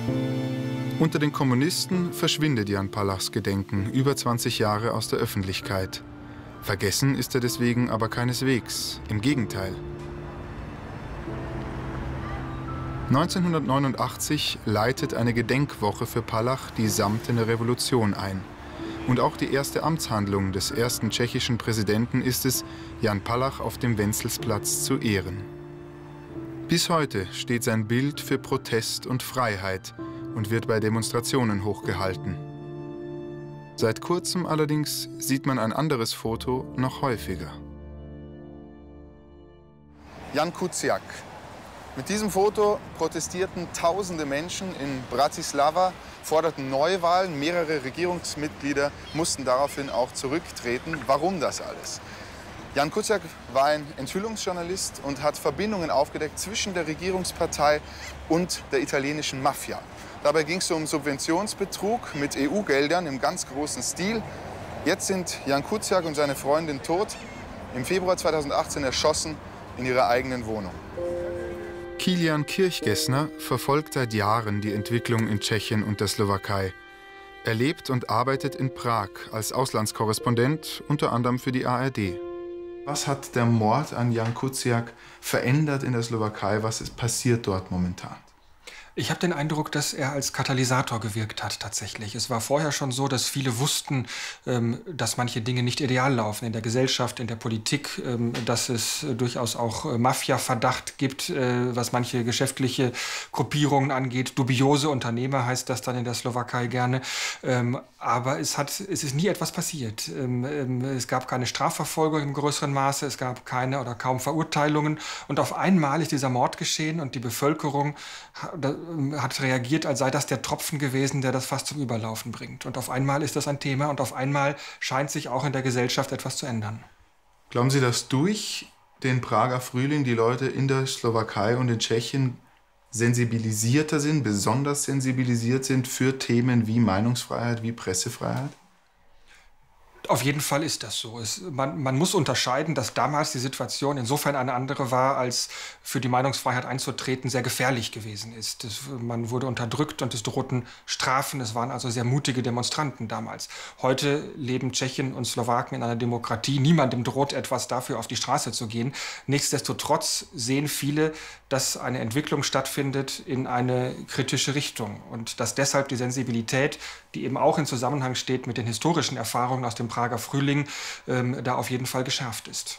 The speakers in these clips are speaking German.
Unter den Kommunisten verschwindet Jan Palachs Gedenken über 20 Jahre aus der Öffentlichkeit. Vergessen ist er deswegen aber keineswegs, im Gegenteil. 1989 leitet eine Gedenkwoche für Palach die Samtene Revolution ein. Und auch die erste Amtshandlung des ersten tschechischen Präsidenten ist es, Jan Palach auf dem Wenzelsplatz zu ehren. Bis heute steht sein Bild für Protest und Freiheit und wird bei Demonstrationen hochgehalten. Seit kurzem allerdings sieht man ein anderes Foto noch häufiger. Jan Kuciak. Mit diesem Foto protestierten tausende Menschen in Bratislava, forderten Neuwahlen. Mehrere Regierungsmitglieder mussten daraufhin auch zurücktreten. Warum das alles? Jan Kuciak war ein Enthüllungsjournalist und hat Verbindungen aufgedeckt zwischen der Regierungspartei und der italienischen Mafia. Dabei ging es um Subventionsbetrug mit EU-Geldern im ganz großen Stil. Jetzt sind Jan Kuciak und seine Freundin tot, im Februar 2018 erschossen in ihrer eigenen Wohnung. Kilian Kirchgessner verfolgt seit Jahren die Entwicklung in Tschechien und der Slowakei. Er lebt und arbeitet in Prag als Auslandskorrespondent, unter anderem für die ARD. Was hat der Mord an Jan Kuciak verändert in der Slowakei? Was ist passiert dort momentan? Ich habe den Eindruck, dass er als Katalysator gewirkt hat tatsächlich. Es war vorher schon so, dass viele wussten, dass manche Dinge nicht ideal laufen in der Gesellschaft, in der Politik, dass es durchaus auch Mafia-Verdacht gibt, was manche geschäftliche Gruppierungen angeht. Dubiose Unternehmer heißt das dann in der Slowakei gerne. Aber es ist nie etwas passiert. Es gab keine Strafverfolgung im größeren Maße, es gab keine oder kaum Verurteilungen. Und auf einmal ist dieser Mord geschehen und die Bevölkerung hat reagiert, als sei das der Tropfen gewesen, der das fast zum Überlaufen bringt. Und auf einmal ist das ein Thema und auf einmal scheint sich auch in der Gesellschaft etwas zu ändern. Glauben Sie, dass durch den Prager Frühling die Leute in der Slowakei und in Tschechien sensibilisierter sind, besonders sensibilisiert sind für Themen wie Meinungsfreiheit, wie Pressefreiheit? Auf jeden Fall ist das so. Man muss unterscheiden, dass damals die Situation insofern eine andere war, als für die Meinungsfreiheit einzutreten sehr gefährlich gewesen ist. Man wurde unterdrückt und es drohten Strafen. Es waren also sehr mutige Demonstranten damals. Heute leben Tschechen und Slowaken in einer Demokratie. Niemandem droht etwas, dafür auf die Straße zu gehen. Nichtsdestotrotz sehen viele, dass eine Entwicklung stattfindet in eine kritische Richtung. Und dass deshalb die Sensibilität, die eben auch in Zusammenhang steht mit den historischen Erfahrungen aus dem Prager Frühling, da auf jeden Fall geschärft ist.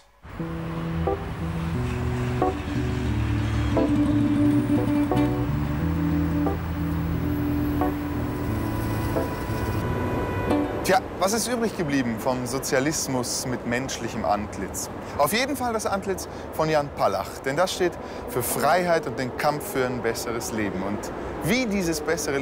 Tja, was ist übrig geblieben vom Sozialismus mit menschlichem Antlitz? Auf jeden Fall das Antlitz von Jan Palach, denn das steht für Freiheit und den Kampf für ein besseres Leben. Und wie dieses bessere